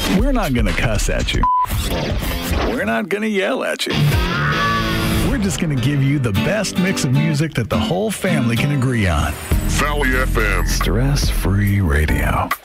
We're not going to cuss at you. We're not going to yell at you. We're just going to give you the best mix of music that the whole family can agree on. Valley FM. Stress-free radio.